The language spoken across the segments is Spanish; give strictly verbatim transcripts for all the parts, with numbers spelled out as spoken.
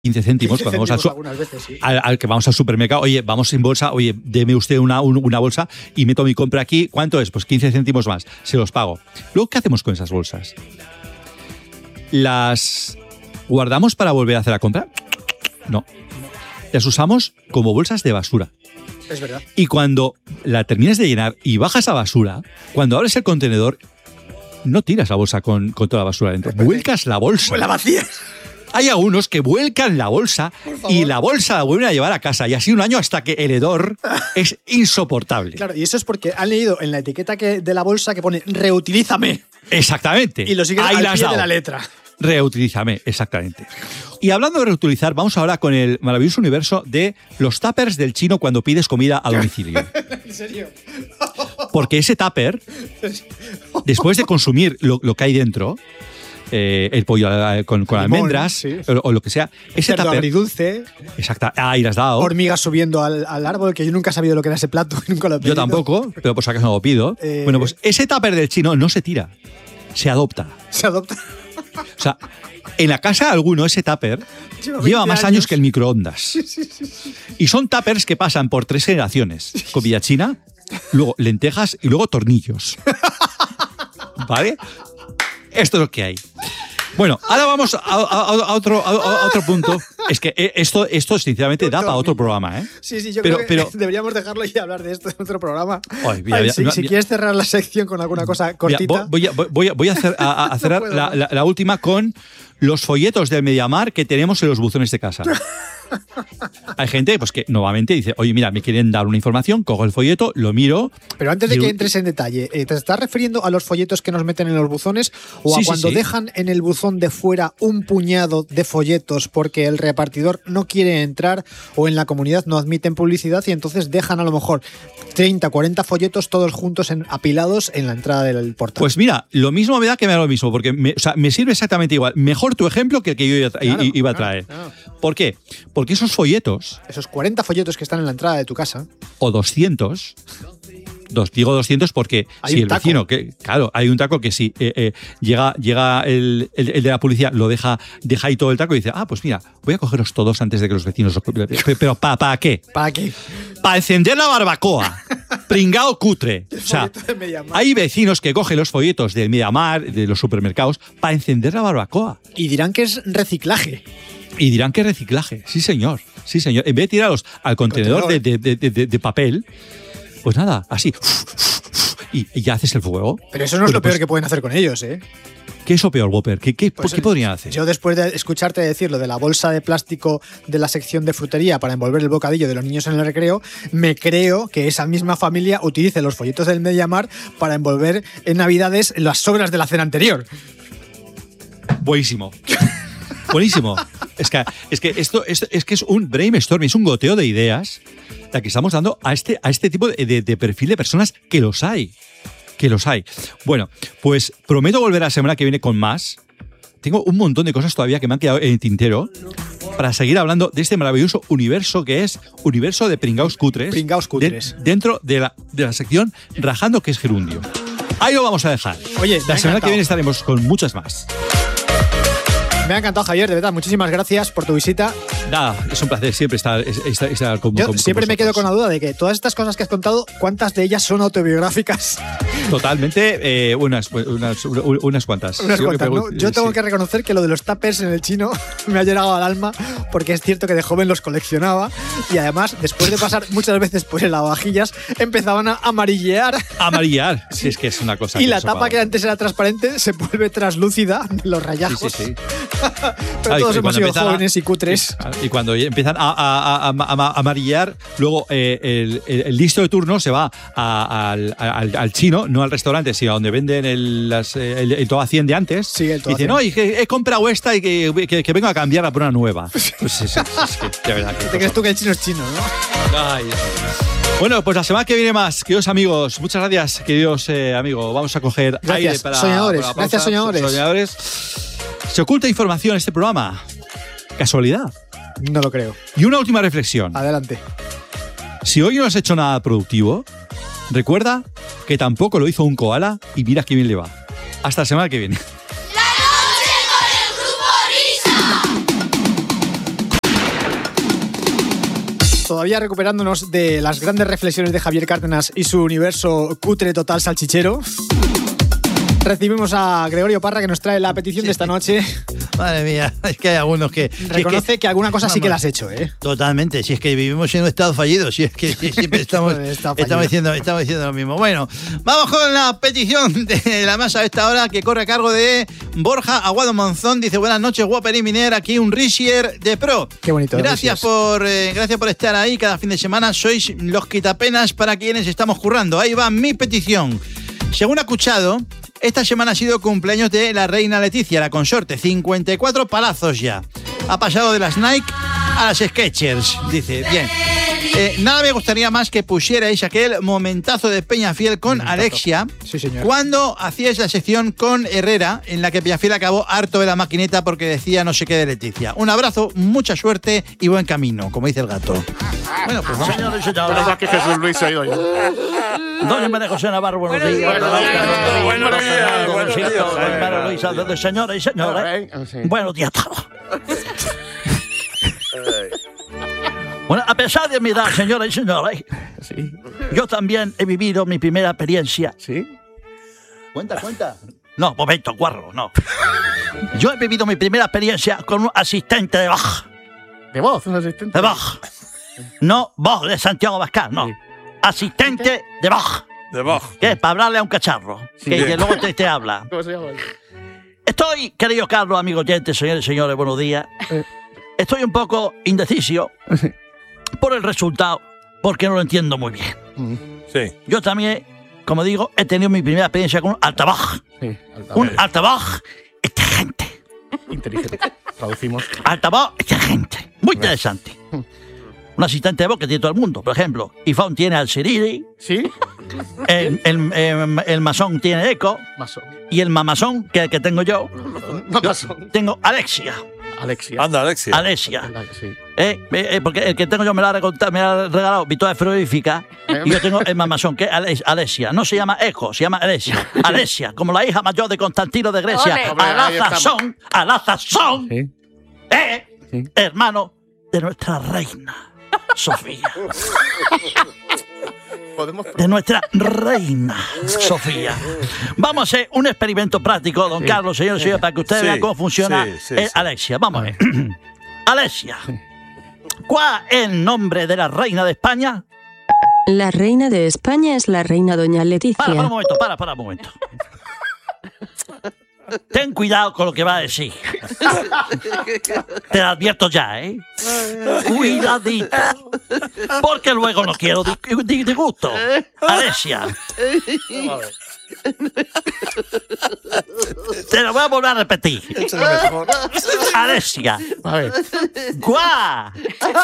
quince céntimos, quince cuando vamos al, céntimos su- algunas veces, sí. al, al que vamos al supermercado, oye, vamos en bolsa, oye, deme usted una, un- una bolsa y meto mi compra aquí, ¿cuánto es? Pues quince céntimos más, se los pago. Luego, ¿qué hacemos con esas bolsas? ¿Las guardamos para volver a hacer la compra? No. Las usamos como bolsas de basura. Es verdad. Y cuando la terminas de llenar y bajas a basura, cuando abres el contenedor, no tiras la bolsa con, con toda la basura dentro. Vuelcas la bolsa. Pues la vacía. Hay algunos que vuelcan la bolsa y la bolsa la vuelven a llevar a casa. Y así un año hasta que el hedor es insoportable. Claro, y eso es porque han leído en la etiqueta que, de la bolsa que pone reutilízame. Exactamente. Y lo siguen Ahí al la has pie dado. de la letra. Reutilízame, exactamente. Y hablando de reutilizar, vamos ahora con el maravilloso universo de los tuppers del chino cuando pides comida a domicilio. ¿En serio? Porque ese tupper, después de consumir lo, lo que hay dentro, eh, el pollo eh, con, con Limón, almendras sí. o, o lo que sea, ese Cerdo tupper. agridulce, Exacto, ahí las has dado. hormigas subiendo al, al árbol, que yo nunca he sabido lo que era ese plato, nunca lo he pedido. Yo tampoco, pero por si acaso no lo pido. Eh, Bueno, pues ese tupper del chino no se tira, se adopta. Se adopta. O sea, en la casa de alguno ese tupper Lleva lleva veinte más años. años que el microondas. Y son tuppers que pasan por tres generaciones. Comida china, luego lentejas y luego tornillos. ¿Vale? Esto es lo que hay. Bueno, ahora vamos a, a- a otro, a, a otro punto. Es que eh, esto, esto sinceramente da para otro programa, ¿eh? Sí, sí, yo Pero- creo que pero- deberíamos dejarlo y hablar de esto en otro programa. Ay, mira, Ay, mira, si mira, si mira. quieres cerrar la sección con alguna cosa Mira, cortita. voy, a, voy, a, voy a hacer, a, a cerrar puedo la, más. la- la última con los folletos del Mediamar que tenemos en los buzones de casa. Hay gente pues, que nuevamente dice, oye, mira, me quieren dar una información, cojo el folleto, lo miro. Pero antes de digo, que entres en detalle, eh, ¿te estás refiriendo a los folletos que nos meten en los buzones o a Sí, sí, cuando sí. dejan en el buzón de fuera un puñado de folletos porque el repartidor no quiere entrar o en la comunidad no admiten publicidad y entonces dejan a lo mejor treinta, cuarenta folletos todos juntos en- apilados en la entrada del portal? Pues mira, lo mismo me da que me da lo mismo, porque me, o sea, me sirve exactamente igual. Mejor tu ejemplo que el que yo iba a, Claro, i- iba a claro, traer. claro. ¿Por qué? Porque esos folletos, Esos cuarenta folletos que están en la entrada de tu casa. o doscientos, dos, digo doscientos porque Hay si un el taco. vecino, que claro, hay un taco que si eh, eh, llega, llega el, el- el de la policía, lo deja, deja ahí todo el taco y dice, ah, pues mira, voy a cogerlos todos antes de que los vecinos... Pero ¿para pa qué? ¿Para qué? Para encender la barbacoa. Pringao cutre. O sea, folleto de Mediamar. hay vecinos que cogen los folletos del Mediamar, de los supermercados, para encender la barbacoa. Y dirán que es reciclaje. Y dirán que es reciclaje. Sí, señor. Sí, señor. En vez de tirarlos al contenedor de, de- de- de- de papel, pues nada, así. Y, y ya haces el fuego. Pero eso no es Bueno, lo peor pues, que pueden hacer con ellos, ¿eh? ¿qué es lo peor, Whopper? ¿Qué, qué, Pues, qué podrían hacer? Yo después de escucharte decir lo de la bolsa de plástico de la sección de frutería para envolver el bocadillo de los niños en el recreo, me creo que esa misma familia utilice los folletos del Mediamar para envolver en Navidades las sobras de la cena anterior. Buenísimo. Buenísimo. Es que, es que esto es, es que es un brainstorming, es un goteo de ideas la que estamos dando a este, a este tipo de, de- de perfil de personas que los hay. Que los hay. Bueno, pues prometo volver la semana que viene con más. Tengo un montón de cosas todavía que me han quedado en el tintero para seguir hablando de este maravilloso universo que es universo de pringaos cutres. Pringaos cutres. de- dentro de la, de la sección Rajando, que es gerundio. Ahí lo vamos a dejar. Oye, me la ha semana que encantado. viene estaremos con muchas más. Me ha encantado, Javier, de verdad. Muchísimas gracias por tu visita. Nada, es un placer siempre estar, estar, estar con, Yo con- con siempre me quedo con vosotros. la duda de que todas estas cosas que has contado, ¿cuántas de ellas son autobiográficas? Totalmente, eh, unas, unas, unas cuantas. Unas Yo cuantas, que ¿no? pregun- Yo tengo sí. que reconocer que lo de los tuppers en el chino me ha llegado al alma porque es cierto que de joven los coleccionaba y además, después de pasar muchas veces por el lavavajillas, empezaban a amarillear Amarillar, si es que es una cosa. y que la eso tapa va. que antes era transparente se vuelve translúcida de los Sí, rayajos. sí, sí. Pero Ay, todos y hemos cuando sido empiezan a- jóvenes y cutres. Y cuando empiezan a, a- a- a- a amarillar, luego eh, el, el- el listo de turno se va a- al, al- al chino, no al restaurante, sino a donde venden el, las, eh, el, el todo a cien de antes. Sí, el y todo a dice, cien. no, y que he comprado esta y que, que, que vengo a cambiarla por una nueva. Pues es, es- es que, de verdad, que ¿Te crees tú que el chino es chino, no? Ay. Bueno, pues la semana que viene más, queridos amigos. Muchas gracias, queridos eh, amigos. Vamos a coger Gracias, aire para soñadores. para la pausa. Gracias, soñadores. Soñadores. Se oculta información en este programa. ¿Casualidad? No lo creo. Y una última reflexión. Adelante. Si hoy no has hecho nada productivo, recuerda que tampoco lo hizo un koala y mira qué bien le va. Hasta la semana que viene. todavía recuperándonos de las grandes reflexiones de Javier Cárdenas y su universo cutre total salchichero, recibimos a Gregorio Parra, que nos trae la petición sí. de esta noche. Madre mía, es que hay algunos que... Reconoce es que, que alguna cosa vamos, sí que la has hecho, ¿eh? Totalmente, si es que vivimos en un estado fallido, si es que siempre estamos, estamos, diciendo, estamos diciendo lo mismo. Bueno, vamos con la petición de la masa a esta hora, que corre a cargo de Borja Aguado Monzón. Dice, buenas noches, Whopper y Miner, aquí un Rizier de Pro. Qué bonito. Gracias por, eh, gracias por estar ahí cada fin de semana. Sois los quitapenas para quienes estamos currando. Ahí va mi petición. Según ha escuchado, esta semana ha sido cumpleaños de la reina Leticia, la consorte. cincuenta y cuatro palazos ya. Ha pasado de las Nike a las Skechers, dice. Bien. Eh, nada me gustaría más que pusierais aquel momentazo de Peñafiel con momentazo. Alexia. Sí, señor. Cuando hacíais la sección con Herrera, en la que Peñafiel acabó harto de la maquineta porque decía no sé qué de Leticia. Un abrazo, mucha suerte y buen camino, como dice el gato. Bueno, pues vamos. Señores y señores. ¿Verdad que Jesús Luis se ha ido ya? Doña María José Navarro, buenos días. Buenos días. Buenos días. Buenos días. Señores y señores. Buenos días a todos. Bueno, a pesar de mi edad, señoras y señores, sí. yo también he vivido mi primera experiencia. ¿Sí? Cuenta, cuenta. No, momento, guarro, no. Yo he vivido mi primera experiencia con un asistente de Bach. ¿De voz? ¿Un asistente? De Bach. No Bach de Santiago Abascal, no. Sí. Asistente de Bach. De Bach. Que es para hablarle a un cacharro. Sí, que, que luego te, te habla. ¿Cómo se llama? Estoy, querido Carlos, amigo oyente, señores y señores, buenos días. Eh. Estoy un poco indeciso. Sí. Por el resultado, porque no lo entiendo muy bien. Sí. Yo también, como digo, he tenido mi primera experiencia con un altavoz. Sí, altavoz. Un altavoz inteligente. Inteligente. Traducimos. Altavoz inteligente. Muy interesante. Un asistente de voz que tiene todo el mundo. Por ejemplo, iPhone tiene al Siri. ¿Sí? El, el, el, el masón tiene Echo. Masón. Y el mamazón, que es el que tengo yo. Mamazón. Tengo Alexia. Alexia. Anda, Alexia. Alexia. Sí. Eh, eh, porque el que tengo yo me la ha regalado, me la ha regalado Victoria Frigorífica y yo tengo el mamazón, que es Alexia. No se llama Eco, se llama Alexia. Alexia, como la hija mayor de Constantino de Grecia. Alazazón, Alazazón, sí. eh, sí. hermano de nuestra reina, Sofía. De nuestra reina Sofía. Vamos a hacer un experimento práctico, don sí. Carlos, señor, señor, para que ustedes sí. vean cómo funciona sí, sí, el sí. Alexia. Vamos a ver. Alexia, ¿cuál es el nombre de la reina de España? La reina de España es la reina doña Leticia. Para, para un momento, para, para un momento. Ten cuidado con lo que va a decir. Te lo advierto ya, ¿eh? Cuidadito. Porque luego no quiero disgusto. Alexia. Te lo voy a volver a repetir. Alexia. A ver. Guau.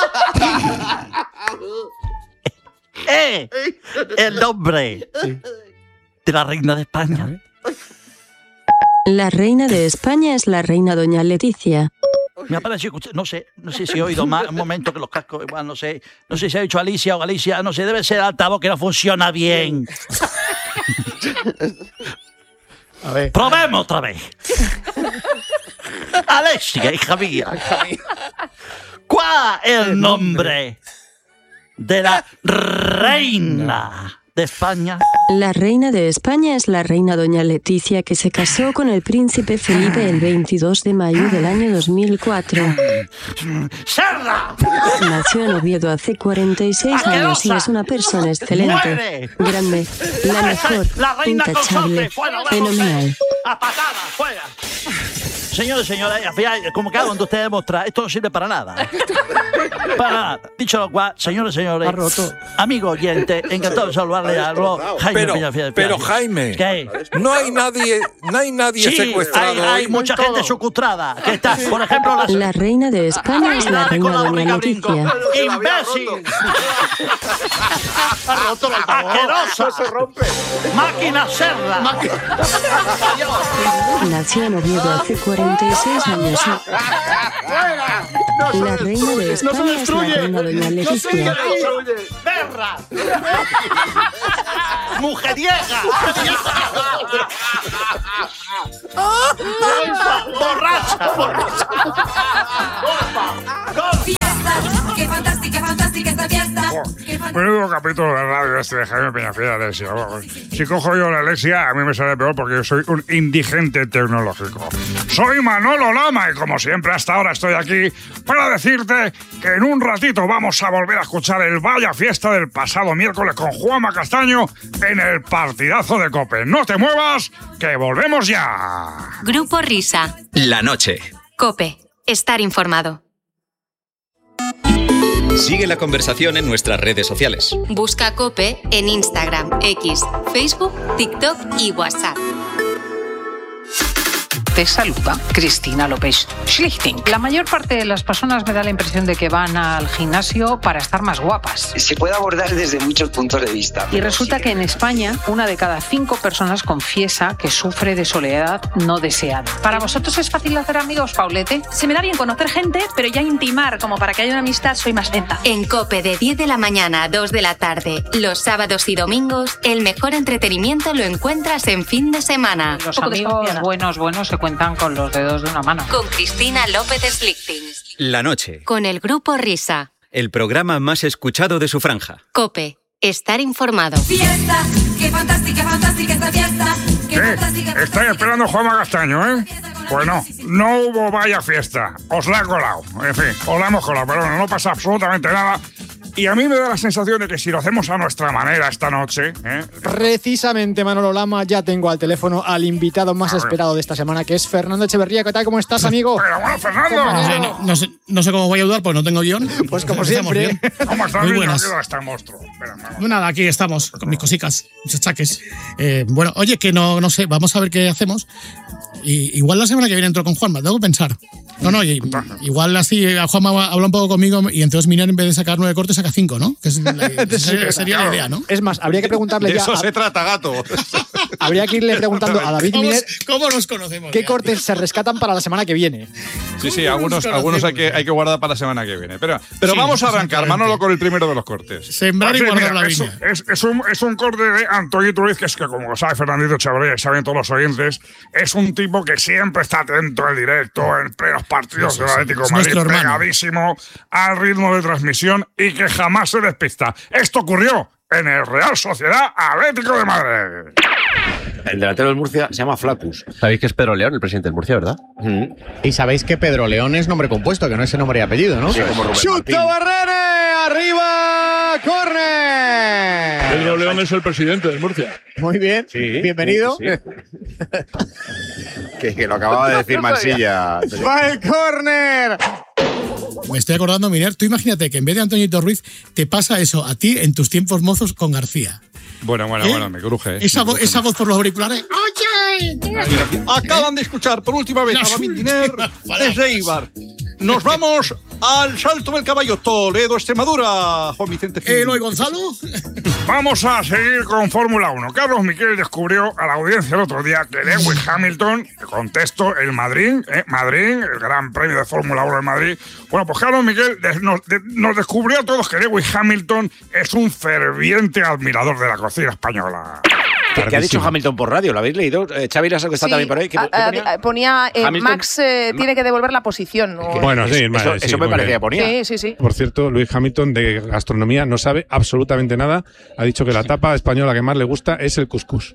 Eh, el nombre sí. de la reina de España. La reina de España es la reina doña Leticia. Me ha parecido que usted, no sé, no sé si he oído más un momento que los cascos, igual no sé, no sé si ha dicho Alicia o Galicia, no sé, debe ser el altavoz que no funciona bien. A ver. Probemos otra vez. Alexia, hija mía. ¿Cuál es el nombre de la reina de España? La reina de España es la reina doña Leticia, que se casó con el príncipe Felipe el veintidós de mayo del año dos mil cuatro. ¡Serra! Nació en Oviedo hace cuarenta y seis años y es una persona excelente, ¡muere! grande, la mejor, la reina intachable, fenomenal. ¡A patada, fuera! Señores y señores, al final, como cada uno de ustedes demuestra, esto no sirve para nada. Para nada. Dicho lo cual, señores y señores, amigo oyente, encantado de saludarle a Jaime pero, Peñafiel. Pero Jaime, ¿qué? no hay nadie, no hay nadie sí, secuestrado. Hay, hay hoy. mucha no gente secuestrada. Que está, por ejemplo, la, la reina de España es la reina doña Leticia. ¡Imbécil! ¡Asquerosa! Se rompe. ¡Máquina Serra! Nació en Oviedo hace cuarenta y seis años. La reina de España es la reina doña Leticia. ¡Perra! ¡Mujeriega! ¡Borracha! ¡Borracha! Fiesta, qué fantástica, fantástica esta fiesta. Menudo capítulo de radio este de Jaime Peñafiel, Alexia. Si cojo yo la Alexia, a mí me sale peor porque yo soy un indigente tecnológico. Soy Manolo Lama y como siempre hasta ahora estoy aquí para decirte que en un ratito vamos a volver a escuchar el Vaya Fiesta del pasado miércoles con Juanma Castaño en el partidazo de COPE. No te muevas, que volvemos ya. Grupo Risa. La noche. COPE. Estar informado. Sigue la conversación en nuestras redes sociales. Busca COPE en Instagram, X, Facebook, TikTok y WhatsApp. Te saluda Cristina López Schlichting. La mayor parte de las personas me da la impresión de que van al gimnasio para estar más guapas. Se puede abordar desde muchos puntos de vista. Y resulta que en España una de cada cinco personas confiesa que sufre de soledad no deseada. ¿Para vosotros es fácil hacer amigos, Paulete? Se me da bien conocer gente, pero ya intimar como para que haya una amistad soy más lenta. En COPE de diez de la mañana a dos de la tarde, los sábados y domingos, el mejor entretenimiento lo encuentras en fin de semana. Los amigos buenos, buenos se cuentan con los dedos de una mano. Con Cristina López Schlichting. La noche. Con el Grupo Risa. El programa más escuchado de su franja. COPE. Estar informado. Fiesta, qué fantástica, fantástica esta fiesta. Qué fantástica. Estáis esperando a Juanma Castaño, ¿eh? Pues no, no hubo Vaya Fiesta. Os la he colado. En fin, os la hemos colado, pero bueno, no pasa absolutamente nada. Y a mí me da la sensación de que si lo hacemos a nuestra manera esta noche... ¿eh? Precisamente, Manolo Lama, ya tengo al teléfono al invitado más esperado de esta semana, que es Fernando Echeverría. ¿Qué tal? ¿Cómo estás, amigo? Pero bueno, Fernando. No sé, no, no, sé, no sé cómo voy a ayudar, pues no tengo guión. Pues como siempre. ¿Cómo estás? Muy buenas. ¿Qué tal está el monstruo? Espera, pues nada, aquí estamos, con mis cosicas, mis achaques. Eh, bueno, oye, que no, no sé, vamos a ver qué hacemos. Y, igual la semana que viene entro con Juanma, debo pensar. No, no, y, igual así Juanma habla un poco conmigo y entonces Miner en vez de sacar nueve cortes saca cinco, ¿no? Que es la, sería, sería la idea, ¿no? Es más, habría que preguntarle de ya... eso a, se trata, gato. Habría que irle preguntando a David ¿Cómo, Miner... ¿Cómo nos conocemos? ¿Qué ya? cortes se rescatan para la semana que viene? Sí, sí, algunos, algunos hay, que, hay que guardar para la semana que viene. Pero, pero sí, vamos a arrancar, Manolo, con el primero de los cortes. Sembrar y guardar la es, línea. Es, es, un, es un corte de Antonio Ruiz, que es que, como sabe Fernandito Echeverría y saben todos los oyentes, es un tipo que siempre está atento en directo, en plenos partidos sí, sí, del Atlético de Madrid, pegadísimo al ritmo de transmisión y que jamás se despista. Esto ocurrió en el Real Sociedad Atlético de Madrid. El delantero del Murcia se llama Flatus. Sabéis que es Pedro León, el presidente del Murcia, ¿verdad? Mm. Y sabéis que Pedro León es nombre compuesto, que no es el nombre y apellido, ¿no? Sí, como Rubén ¡Chuta Barrere! ¡Arriba! ¡Córner! Pedro León es el presidente del Murcia. Muy bien, sí, bienvenido. Sí, sí. que, que lo acababa de decir Mansilla. ¡Va el córner! Me estoy acordando, Miner, tú imagínate que en vez de Antoñito Ruiz te pasa eso a ti en tus tiempos mozos con García. Bueno, bueno, ¿Eh? bueno, me cruje. ¿eh? Esa, me vo cruje. esa voz por los auriculares. ¡Oye! Acaban de escuchar por última vez a David Miner desde Eibar. Nos vamos al Salto del Caballo, Toledo, Extremadura. Juan Vicente Gil. ¿Eloy Gonzalo? Vamos a seguir con Fórmula uno. Carlos Miquel descubrió a la audiencia el otro día que Lewis Hamilton, contesto, el Madrid, eh, Madrid, el Gran Premio de Fórmula uno en Madrid. Bueno, pues Carlos Miquel nos, de, nos descubrió a todos que Lewis Hamilton es un ferviente admirador de la cocina española. ¿Qué ha dicho Hamilton por radio? ¿Lo habéis leído? Eh, Xavi Lasso, que está sí, también por ahí. ¿Qué, a, qué ponía? a, ponía eh, Hamilton, Max eh, tiene que devolver la posición. ¿O? Bueno, sí, eso, madre, eso sí, me parecía que ponía. Sí, sí, sí. Por cierto, Lewis Hamilton de gastronomía no sabe absolutamente nada. Ha dicho que la tapa española que más le gusta es el cuscús.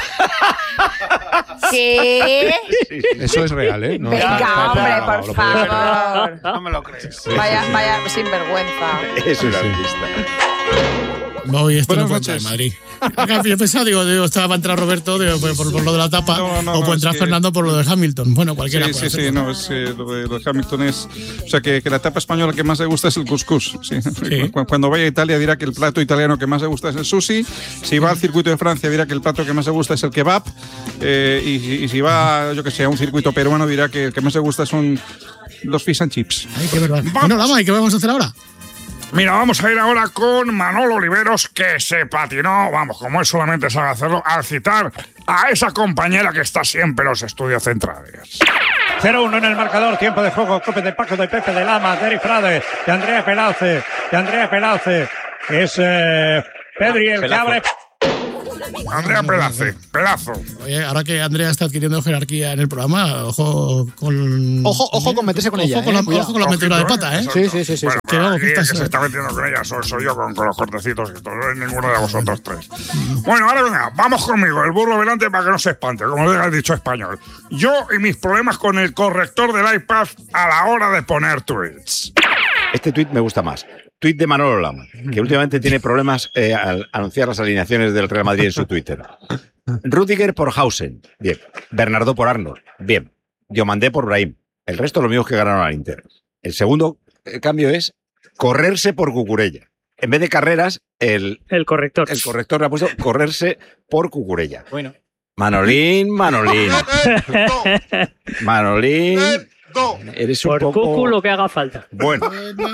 ¿Qué? Eso es real, ¿eh? No, Venga, está, está, hombre, está, por lo favor. No me lo crees. Sí, vaya, sí, sí. vaya sinvergüenza. Es una Sí. No, Voy, esto Buenas no puede entrar en noches. Madrid. Yo pensaba, digo, digo, estaba va a entrar Roberto digo, por, por, por lo de la tapa, No, no, o no, puede es entrar que- Fernando por lo de Hamilton. Bueno, cualquiera Sí, puede sí, sí, hacerlo. no, es, eh, lo, de, lo de Hamilton es... O sea, que, que la tapa española que más le gusta es el cuscús. Sí. Cu- Cuando vaya a Italia dirá que el plato italiano que más le gusta es el sushi. Si va al circuito de Francia dirá que el plato que más le gusta es el kebab. Eh, y, y si va, yo que sé, a un circuito peruano dirá que el que más le gusta son los fish and chips. Ay, qué verdad. Bueno, Lama, ¿y qué vamos a hacer ahora? Mira, vamos a ir ahora con Manolo Oliveros, que se patinó, vamos, como él solamente sabe hacerlo, al citar a esa compañera que está siempre en los estudios centrales. cero uno en el marcador, tiempo de juego, Cope de Paco, de Pepe, de Lama, de Eric Frade, de Andrea Pelauce, de Andrea Pelauce, es eh, Pedri el que Pelazo. abre. Andrea Pelace, Pelazo. Oye, ahora que Andrea está adquiriendo jerarquía en el programa, ojo con... Ojo, ojo con meterse con ojo ella. Con eh, la, cuidado. ojo con la metedura de pata, ¿eh? Sí, sí, sí. sí. Bueno, Que vamos, aquí que el que estás- se está metiendo con ella soy, soy yo con, con los cortecitos y todo, no es ninguno de vosotros tres. Bueno, ahora venga, vamos conmigo, el burro delante para que no se espante, como diga el dicho español. Yo y mis problemas con el corrector del iPad a la hora de poner tweets. Este tuit me gusta más. Tuit de Manolo Lama, que últimamente tiene problemas eh, al anunciar las alineaciones del Real Madrid en su Twitter. Rudiger por Hausen, bien. Bernardo por Arnold, bien. Diomandé por Brahim. El resto los mismos que ganaron al Inter. El segundo eh, cambio es correrse por Cucurella. En vez de carreras, el, el corrector. El corrector le ha puesto correrse por Cucurella. Bueno. Manolín, Manolín. Manolín. Eres un Por poco... cucu lo que haga falta. Bueno.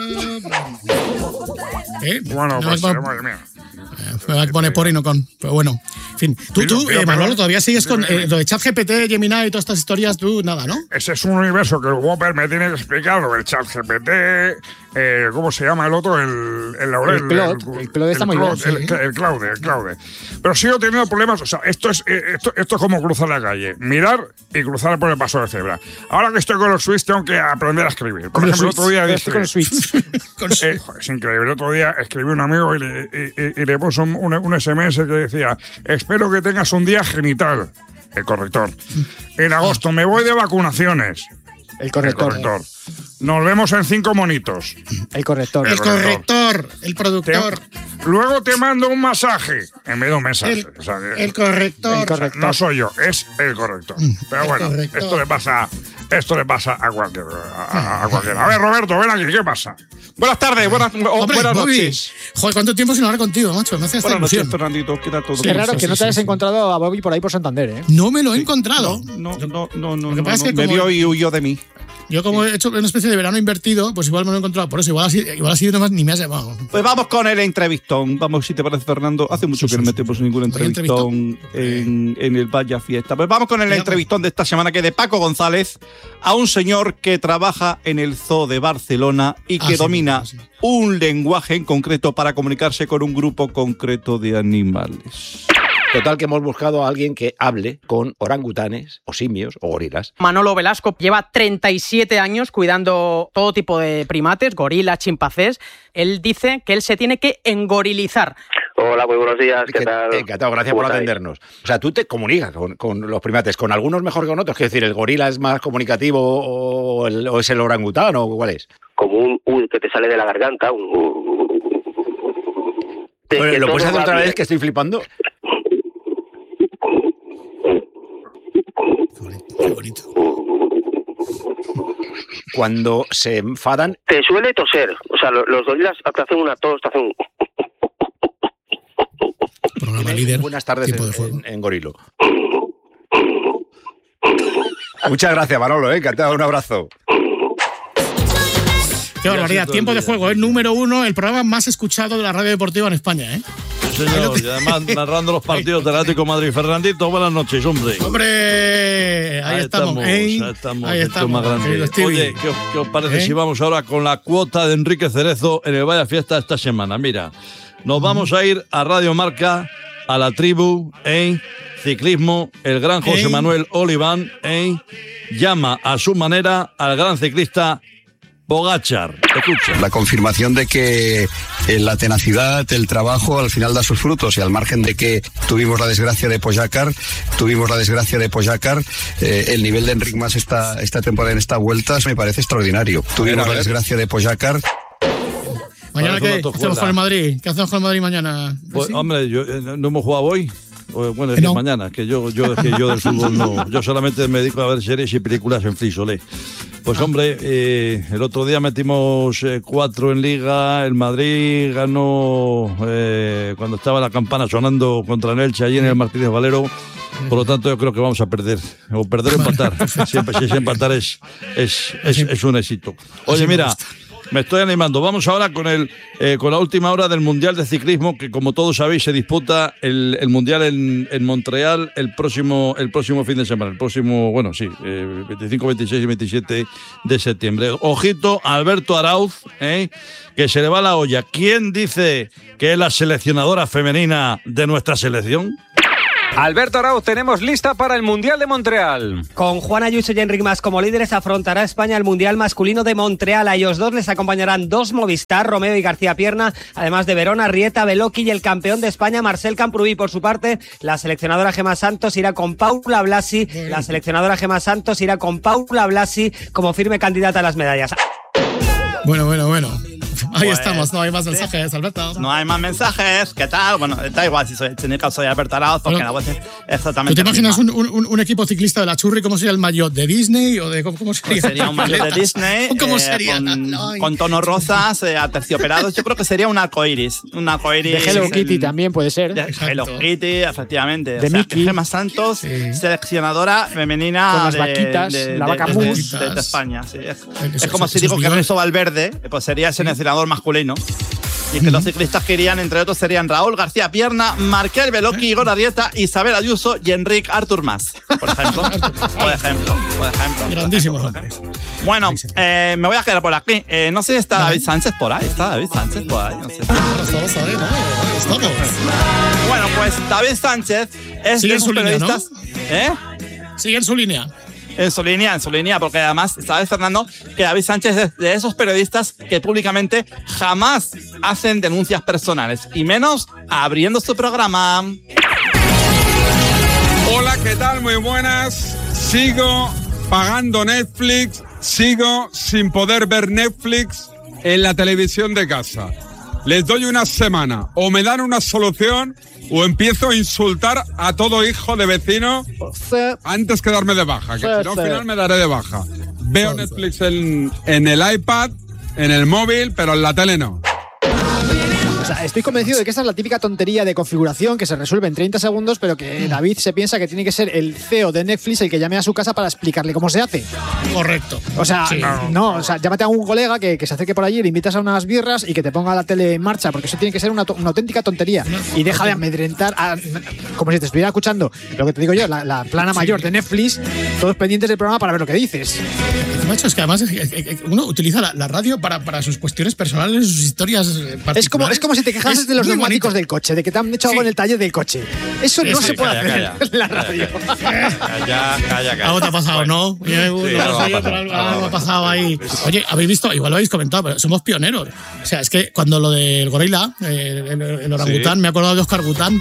¿Eh? Bueno, No, pues, no, eh, madre mía. Me va a poner por y no con. Pero bueno. En fin. Tú, Pero, tú pero, eh, Manolo, pero, todavía sigues con dime, eh, lo de ChatGPT, Gemini y todas estas historias, tú nada, ¿no? Ese es un universo que el Whopper me tiene que explicar, lo del chat G P T, eh, ¿cómo se llama el otro? El, el Laurel. El Claude. El Claude está muy bien, Claude, sí. El, el Claude, el Claude. Pero sigo teniendo problemas, o sea, esto es, eh, esto, esto es como cruzar la calle, mirar y cruzar por el paso de cebra. Ahora que estoy con los Switch tengo que aprender a escribir. Por Con los ejemplo, el otro día Switch, dije... con los Switch. Eh, joder, es increíble. El otro día escribí a un amigo y le, y, y- y le puso un, un, un S M S que decía: espero que tengas un día genital. El corrector. En agosto me voy de vacunaciones. El corrector. El corrector. Nos vemos en cinco monitos. El corrector. El corrector, el productor. Te- luego te mando un masaje en vez de un mensaje. El, O sea, que- el corrector. El corrector. no soy yo, es el corrector. Pero El bueno, corrector. esto le pasa, esto le pasa a cualquiera. A, a cualquiera. A ver, Roberto, ven aquí, ¿qué pasa? Buenas tardes, buenas, o- Hombre, buenas Bobby. noches. Joder, ¿cuánto tiempo sin hablar contigo, macho? Me hace esta Buenas noches, ilusión. Fernandito. ¿Qué tal todo? Qué raro sí, que no sí, te hayas sí. encontrado a Bobby por ahí por Santander, ¿eh? No me lo he encontrado. No, no, no, no. Lo que no, pasa es no, que me como- vio y huyó de mí. Yo como he hecho una especie de verano invertido, pues igual me lo he encontrado. Por eso, igual así, igual así nomás ni me has llamado. Pues vamos con el entrevistón. Vamos, si te parece, Fernando. Hace mucho Sí, que no sí, metemos ningún ¿Hay entrevistón en, en el Vaya Fiesta. Pues vamos con el Venga, entrevistón de esta semana, que es de Paco González, a un señor que trabaja en el Zoo de Barcelona y que Ah, sí, domina sí. un lenguaje en concreto para comunicarse con un grupo concreto de animales. Total, que hemos buscado a alguien que hable con orangutanes o simios o gorilas. Manolo Velasco lleva treinta y siete años cuidando todo tipo de primates, gorilas, chimpancés. Él dice que él se tiene que engorilizar. Hola, muy buenos días, ¿qué Que- tal? Encantado, gracias ¿Cómo por estáis? atendernos. O sea, tú te comunicas con, con los primates, con algunos mejor que con otros. Quiero decir, ¿el gorila es más comunicativo o, el- o es el orangután o cuál es? Como un U que te sale de la garganta. Un... De Oye, que ¿lo puedes todo hacer va otra bien. vez, que estoy flipando? Qué bonito. Cuando se enfadan, Te suele toser. O sea, lo- los gorilas te hacen una tos, te hacen un... Programa líder. buenas tardes Tiempo de en, fuego. en- en gorilo. Muchas gracias, Manolo, ¿eh? Encantado, un abrazo. Qué barbaridad. Tiempo de juego, es número uno, el programa más escuchado de la radio deportiva en España, ¿eh? Señor, y además narrando los partidos del Atlético de Madrid. Fernandito, buenas noches, hombre. ¡Hombre! Ahí, estamos, ¿eh? ahí estamos, Ahí esto es estamos, más grande. querido Stevie. Oye, ¿qué os, qué os parece ¿Eh? si vamos ahora con la cuota de Enrique Cerezo en el Vaya Fiesta esta semana? Mira, nos vamos a ir a Radio Marca, a la tribu, en ciclismo, el gran José ¿Eh? Manuel Oliván, en llama a su manera al gran ciclista Pogačar. Escucha. La confirmación de que eh, la tenacidad, el trabajo, al final da sus frutos, y al margen de que tuvimos la desgracia de Pogačar, tuvimos la desgracia de Pogačar, eh, el nivel de Enric Mas esta, esta temporada en estas vueltas me parece extraordinario. Tuvimos la desgracia de Pogačar. ¿Mañana Parece una qué? ¿Qué tojuela. hacemos con el Madrid? ¿Qué hacemos con el Madrid mañana? Pues, ¿Sí? hombre, yo, eh, no hemos jugado hoy. O, Bueno, es No. que mañana, que yo, yo, es que yo del fútbol no. Yo solamente me dedico a ver series y películas en Frisolé. Pues hombre, eh, el otro día metimos eh, cuatro en Liga. El Madrid ganó eh, cuando estaba la campana sonando contra el Elche allí en el Martínez Valero. Por lo tanto, yo creo que vamos a perder. O perder o empatar. Siempre si es empatar es, es, es, es un éxito. Oye, mira. Me estoy animando. Vamos ahora con el eh, con la última hora del Mundial de Ciclismo, que como todos sabéis se disputa el, el Mundial en, en Montreal el próximo el próximo fin de semana, el próximo, bueno, sí, eh, veinticinco, veintiséis y veintisiete de septiembre. Ojito a Alberto Arauz, eh, que se le va la olla. ¿Quién dice que es la seleccionadora femenina de nuestra selección? Alberto Arauz, tenemos lista para el Mundial de Montreal. Con Juan Ayuso y Enric Mas como líderes afrontará España el Mundial masculino de Montreal. A ellos dos les acompañarán dos Movistar, Romeo y García Pierna, además de Verona, Rieta, Beloki y el campeón de España, Marcel Camprubí. Por su parte, la seleccionadora Gemma Santos irá con Paula Blasi. La seleccionadora Gemma Santos irá con Paula Blasi como firme candidata a las medallas. Bueno, bueno, bueno. Ahí Pues, estamos, no hay más mensajes, Alberto. No hay más mensajes, ¿qué tal? Bueno, da igual si soy técnico, soy Alberto Arauz, porque Bueno, la voz es ¿Tú exactamente te la imaginas misma. un, un, un equipo ciclista de la Churri? ¿Cómo sería el maillot? ¿De Disney o de cómo, cómo sería? Pues sería un maillot de Disney ¿Cómo eh, sería? con, Ay. con tonos rosas, eh, aterciopelados. Yo creo que sería un arcoiris. Un arcoiris. De Hello en- Kitty también puede ser. De Hello Kitty, efectivamente. De o sea, Mickey. Gemma Santos, seleccionadora femenina Con las de, vaquitas, de- la de- vaca de- mus. de- de España. Sí. Es, es esos- como si esos digo que millones. Ernesto Valverde pues sería el seleccionador masculino. Y que los ciclistas que irían, entre otros, serían Raúl García Pierna, Markel Beloki, Igor Arrieta, Isabel Ayuso y Enric Artur Mas, por ejemplo. por ejemplo, por ejemplo. Grandísimos hombres. Bueno, eh, me voy a quedar por aquí. Eh, no sé si está David Sánchez por ahí. ¿Está David Sánchez por ahí? No sé. Estamos ahí, ¿no? Estamos. Bueno, pues David Sánchez es Sigue de en esos su línea, ¿no? periodistas. ¿Eh? Sigue en su línea. En su línea, en su línea, porque además, ¿sabes, Fernando? Que David Sánchez es de esos periodistas que públicamente jamás hacen denuncias personales, y menos abriendo su programa. Hola, ¿qué tal? Muy buenas. Sigo pagando Netflix, sigo sin poder ver Netflix en la televisión de casa. Les doy una semana, o me dan una solución, o empiezo a insultar a todo hijo de vecino antes que darme de baja, que Sí, si no al sí. final me daré de baja. Veo Netflix en, en el iPad, en el móvil, pero en la tele no. O sea, estoy convencido de que esta es la típica tontería de configuración que se resuelve en treinta segundos, pero que David se piensa que tiene que ser el C E O de Netflix el que llame a su casa para explicarle cómo se hace. Correcto. O sea, Sí. no, no, o sea, llámate a un colega que, que se acerque por allí, le invitas a unas birras y que te ponga la tele en marcha, porque eso tiene que ser una, to- una auténtica tontería. Y deja de amedrentar, a- como si te estuviera escuchando lo que te digo yo, la, la plana mayor de Netflix, todos pendientes del programa para ver lo que dices. Macho, es que además es que- es que uno utiliza la, la radio para, para sus cuestiones personales, sus historias eh, particulares. Es como, es como si te quejases Es de los muy neumáticos bonito. del coche, de que te han hecho algo en el taller del coche. Eso Sí, no sí, se puede calla, hacer calla. en la radio. Calla, calla, calla. Algo te ha pasado, ¿no? Sí, Algo, algo no ha sé, pasado, pero algo, algo algo ha ha pasado ahí. Oye, habéis visto, igual lo habéis comentado, pero somos pioneros. O sea, es que cuando lo del gorila, eh, el, el orangután, Sí. me he acordado de Oscar Gután.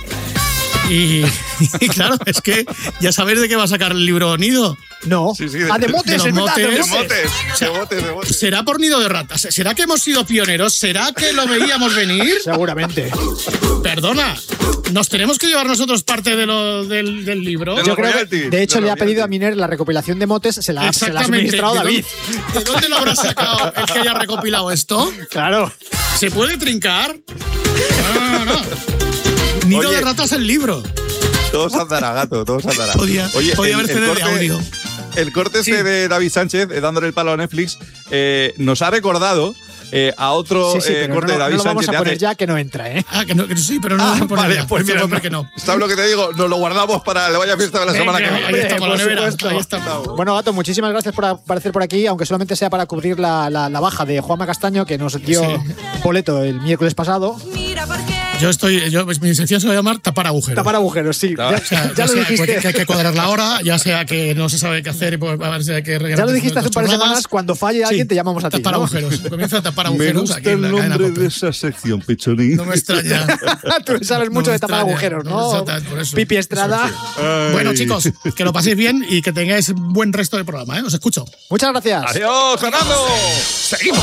Y, y claro, es que ya sabéis de qué va a sacar el libro Nido. No. Sí, sí, Ah, de motes, los es verdad, de motes. motes. O sea, de botes, de botes. ¿será por Nido de ratas? ¿Será que hemos sido pioneros? ¿Será que lo veíamos venir? Seguramente. Perdona, ¿nos tenemos que llevar nosotros parte de lo, del, del libro? Yo creo que, de hecho, le ha pedido a Miner la recopilación de motes, se la, se la ha Exactamente. suministrado ¿De David. dónde- ¿De dónde lo habrá sacado el que haya recopilado esto? Claro. ¿Se puede trincar? No, no, no. Nido Oye. de ratas el libro. Todos andará, gato, todos andará. Podía- podía haber C D de audio. El corte este de David Sánchez, eh, dándole el palo a Netflix, eh, nos ha recordado eh, a otro Sí, sí, eh, pero corte no, de no David lo vamos Sánchez. a de poner hace- ya, que no entra, ¿eh? Ah, que no, que sí, pero no lo Ah, vamos a poner vale, ya. pues mira, Siempre que no. ¿sabes lo que te digo? Nos lo guardamos para la vaya fiesta de la Venga, semana que viene. ahí está, para la Por nevera. supuesto. Ahí está. Bueno, Gato, muchísimas gracias por aparecer por aquí, aunque solamente sea para cubrir la, la- la baja de Juanma Castaño, que nos dio Sí. boleto el miércoles pasado. Yo estoy, yo, pues, mi sección se va a llamar tapar agujeros. Tapar agujeros, sí. O sea, Ya, ya, ya lo sea dijiste. que hay que cuadrar la hora, ya sea que no se sabe qué hacer y pues, a ver si hay que Ya lo dijiste hace un par de semanas, cuando falle alguien Sí, te llamamos a ti. tapar ¿no? agujeros. Comienza a tapar Me agujeros gusta aquí en el la cadena nombre COPE. de esa sección, Pichonín. No me extraña. Tú sabes mucho No me de tapar extraña. agujeros, ¿no? Exactamente, por eso. Pipi Estrada. Bueno, chicos, que lo paséis bien y que tengáis buen resto de programa, ¿eh? Os escucho. Muchas gracias. Adiós, Fernando. Seguimos.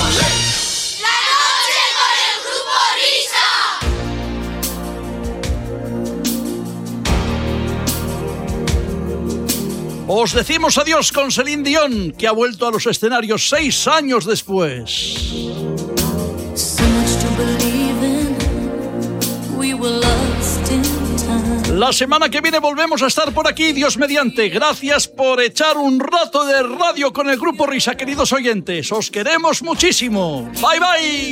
Os decimos adiós con Celine Dion, que ha vuelto a los escenarios seis años después. So much to believe in. We were lost in time. La semana que viene volvemos a estar por aquí, Dios mediante. Gracias por echar un rato de radio con el Grupo Risa, queridos oyentes. Os queremos muchísimo. Bye, bye.